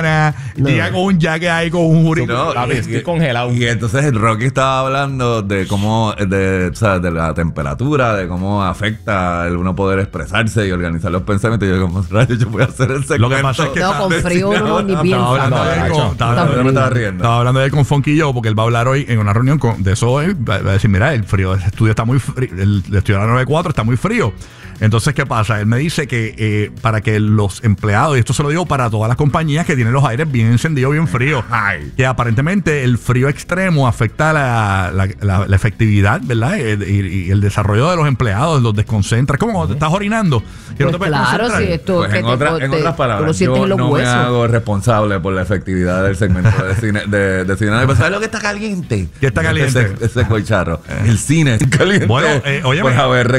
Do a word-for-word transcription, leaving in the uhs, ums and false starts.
pana, No. llega con un jaque ahí con un jury. No, Papi, y- estoy y- congelado. Y entonces el Rocky estaba hablando de cómo, de, o sea, de la temperatura, de cómo afecta el uno poder expresarse y organizar los pensamientos. Y yo, como rayos, yo voy a hacer el segmento. Lo que pasa es que No, está- con frío uno no ni Estaba piensa. hablando No, de él Nacho, con- estaba está hablando- Yo me estaba riendo. estaba hablando de él con Funky Joe porque él va a hablar hoy en una reunión con, de eso. Él va va a decir, mira, el frío, el estudio está muy frío, el, el estudio de la noventa y cuatro está muy frío. Entonces, ¿qué pasa? Él me dice que eh, para que los empleados, y esto se lo digo para todas las compañías que tienen los aires bien encendidos, bien fríos, Ay. que aparentemente el frío extremo afecta la, la, la- la efectividad, ¿verdad? Y, y- y el desarrollo de los empleados, los desconcentra. Es como cuando te estás orinando. Que no Pues te puedes claro, concentrar. si esto Pues que en, te- otra- te- en otras tú palabras, lo sientes yo en los no huesos. me hago responsable por la efectividad del segmento de cine. De, de cine. Pero ¿sabes lo que está caliente? ¿Qué está caliente? Ese, ese coicharro. El cine está caliente. Bueno, eh, óyeme. Pues a ver,